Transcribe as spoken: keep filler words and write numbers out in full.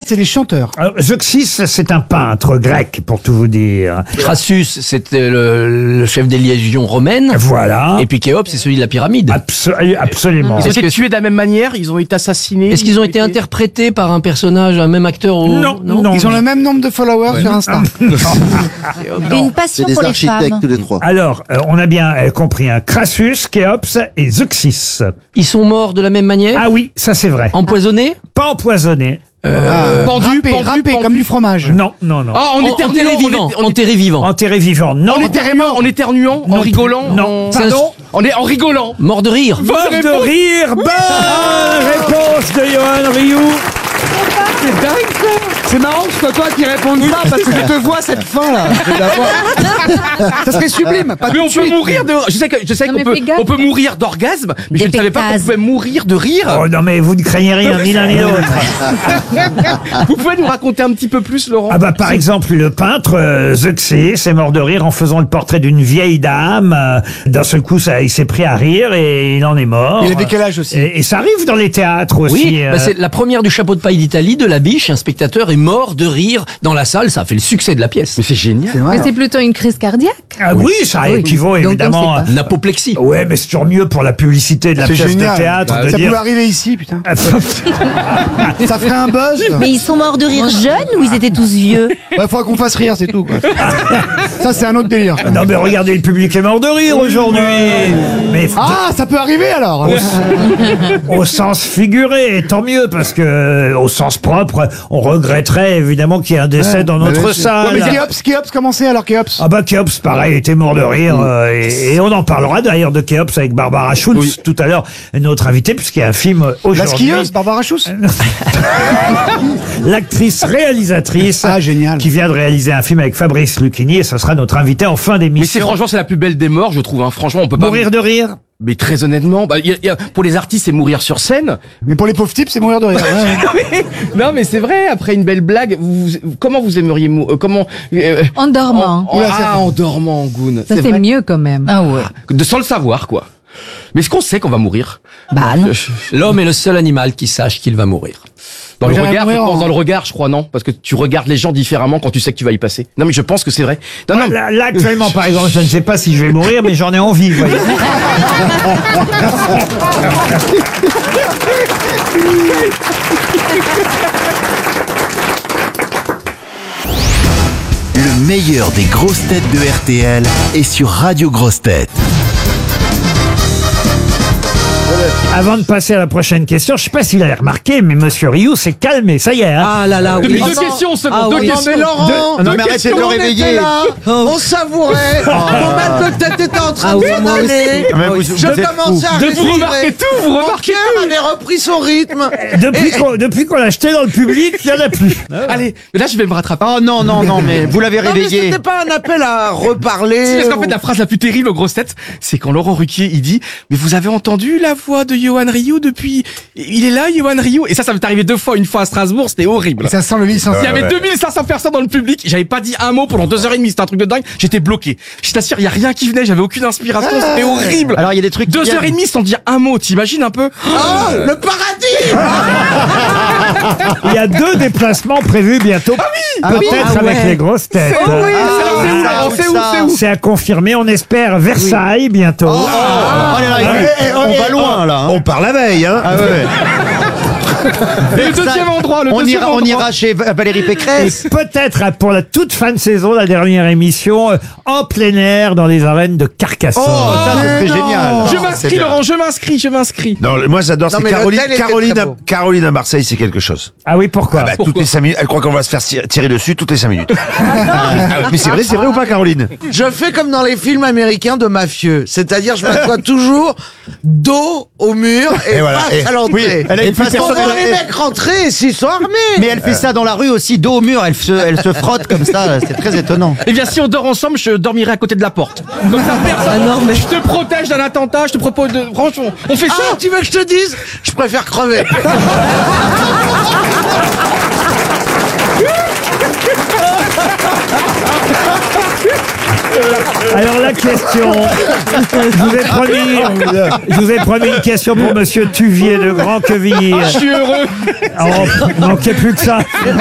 c'est les chanteurs. Alors, Zeuxis, c'est un peintre grec, pour tout vous dire. Crassus, c'était le, le chef des légions romaines. Voilà. Et puis Khéops, c'est celui de la pyramide. Abso- absolument. Ils ont Est-ce été que- tués de la même manière, ils ont été assassinés. Est-ce qu'ils ont été interprétés par un personnage, un même acteur au... Non, non. Ils ont le même nombre de followers sur Insta. Et une passion C'est des pour les architectes femmes. tous les trois. Alors, euh, on a bien euh, compris, un Crassus, Khéops et Zeuxis. Ils sont morts de la même manière. Ah oui, ça c'est vrai. Empoisonnés. Pas empoisonné. Euh, pendu, Râpé, pendu, râpé, pendu. comme du fromage. Non, non, non. Ah, en En- éternuant, enterrés en vivants. éter- en Enterrés vivants. Enterré vivant. Non. En éternuant, en éternuant, en Non. rigolant. Non. en- Pardon. On est en rigolant. Morts de rire. Mort de réponse. rire. Bonne réponse de Johan Rioux. C'est dingue ça. C'est marrant que ce soit toi qui réponde pas parce que je te vois cette fin là. Je vais l'avoir. Ça serait sublime. Pas Mais tout on de peut suite. mourir de. Je sais que je sais Non, qu'on mais peut fais gaffe. on peut mourir d'orgasme, mais je ne savais pas qu'on D'épétase. pouvait mourir de rire. Oh non, mais vous ne craignez rien, ni l'un ni l'autre. Vous pouvez nous raconter un petit peu plus, Laurent? Ah bah par exemple le peintre euh, Zeuxis est mort de rire en faisant le portrait d'une vieille dame. Euh, D'un seul coup, ça, il s'est pris à rire et il en est mort. Il avait quel âge aussi? Et, et ça arrive dans les théâtres aussi. Oui, euh. bah, c'est la première du chapeau de paille d'Italie, de la biche. Un spectateur est mort de rire dans la salle. Ça a fait le succès de la pièce. Mais c'est génial. C'est vrai. Mais c'est plutôt une crise cardiaque. Ah oui, ça équivaut Donc, on évidemment. sait pas. L'apoplexie. Ouais, mais c'est toujours mieux pour la publicité de la C'est pièce génial. de théâtre Bah, de Ça dire. pouvait arriver ici, putain. Ça ferait un buzz. Mais ils sont morts de rire jeunes ou ils étaient tous vieux? Il faudra qu'on fasse rire, c'est tout. Quoi. Ça, c'est un autre délire. Non mais regardez, le public est mort de rire aujourd'hui. Mais Ah, ça peut arriver alors. au sens figuré, et tant mieux, parce que euh, au sens propre, on regretterait évidemment qu'il y ait un décès dans notre Ouais, salle. mais Kéops, Kéops, comment c'est alors Kéops? Ah bah Kéops, pareil, était mort de rire. euh, et, et on en parlera d'ailleurs de Kéops avec Barbara Schulz tout à l'heure, notre invitée, puisqu'il y a un film La aujourd'hui. skieuse, Barbara Schuss. L'actrice réalisatrice Ah, génial. qui vient de réaliser un film avec Fabrice Lucchini, et ce sera notre invité en fin Mais c'est d'émission. franchement, c'est la plus belle des morts, je trouve. Hein. Franchement, on peut pas. Mourir de rire. Mais très honnêtement, bah, y a- y a- pour les artistes, c'est mourir sur scène. Mais pour les pauvres types, c'est mourir de rire. Ouais. non, mais, non, mais c'est vrai. Après une belle blague, vous, vous- comment vous aimeriez mourir? Comment euh, En dormant. en, en- ah, en dormant, Goun. Ça, c'est vrai. mieux quand même. Ah ouais. De sans le savoir, quoi. Mais est-ce qu'on sait qu'on va mourir? Bah non. L'homme est le seul animal qui sache qu'il va mourir. Dans le J'aimerais regard, mourir je pense, en- dans le regard, je crois, non, parce que tu regardes les gens différemment quand tu sais que tu vas y passer. Non, mais je pense que c'est vrai. Non, non. Là, là, actuellement, par exemple, je ne sais pas si je vais mourir, mais j'en ai envie. vous voyez. Le meilleur des grosses têtes de R T L est sur Radio Grosses Têtes. Avant de passer à la prochaine question, je ne sais pas s'il a remarqué, mais Monsieur Rioux s'est calmé. Ça y est, hein. Ah là là, oui. Depuis deux questions seulement. Ah deux oui. questions. Laurent, non, mais arrêtez de le réveiller. On savourait. Mon mal de tête était en train Ah de oui, s'en moi aussi. aller. Ah, mais vous- Je vous êtes commençais à De vous respirer. remarquez tout, vous Mon remarquez cœur avait repris son rythme. Depuis qu'on depuis qu'on l'a jeté dans le public, il n'y en a plus. Allez, mais là, je vais me rattraper. Oh non, non, non, mais vous l'avez Non, mais réveillé. c'était pas un appel à reparler. Si, parce qu'en ou- fait, la phrase la plus terrible aux grosses têtes, c'est quand Laurent Ruquier, il dit, mais vous avez entendu la voix de Johan Rioux depuis, il est là, Johan Rioux. Et ça, ça m'est arrivé deux fois, une fois à Strasbourg, c'était horrible. Ça sent le licenciement. Il y avait deux mille cinq cents personnes dans le public, j'avais pas dit un mot pendant deux heures et demie, c'était un truc de dingue, j'étais bloqué. Je t'assure, il y a rien qui venait, j'avais aucune inspiration, c'était horrible. Alors il y a des trucs. qui Deux viennent. heures et demie sans dire un mot, t'imagines un peu? Oh, le paradis. Il y a deux déplacements prévus bientôt. Ah oui. Peut-être Ah ouais. avec les grosses têtes. Oh oui, Ah, c'est où, ça, Laurent, c'est où, ça. c'est où? C'est à confirmer, on espère Versailles bientôt. Oh là là, Ah, on va loin là. hein. On part la veille, hein. Ah ouais. Et le deuxième endroit, le On deuxième ira, on endroit. ira chez Valérie Et Pécresse. peut-être à- pour la toute fin de saison, la dernière émission, euh, en plein air dans les arènes de Carcassonne. Oh, ça c'est génial. Je c'est m'inscris, bien. Laurent, je m'inscris, je m'inscris. Non, moi j'adore, Non, c'est mais Caroline. l'hôtel était Caroline, très à, beau. Caroline à Marseille, c'est quelque chose. Ah oui, pourquoi, Ah bah, Pourquoi toutes les cinq minutes, elle croit qu'on va se faire tirer, tirer dessus toutes les cinq minutes. Ah, mais c'est vrai, c'est vrai ou pas, Caroline? Je fais comme dans les films américains de mafieux. C'est-à-dire, je m'assois toujours dos au mur et, Et voilà, face et- à l'entrée. oui, elle a une Pour façon voir de- les mecs rentrer et s'ils sont armés. Mais elle fait ça dans la rue aussi, dos au mur, elle se, elle se frotte comme ça, c'est très étonnant. Eh bien, si on dort ensemble, je dormirai à côté de la porte. Donc ça personne. non, mais- Je te protège d'un attentat, je te propose de. Franchement, on fait ça. Ah, tu veux que je te dise? Je préfère crever. Alors la question, je vous ai promis, je vous ai promis une question pour Monsieur Tuvier de Grand Queville. Je suis heureux. Oh, manquait plus que ça.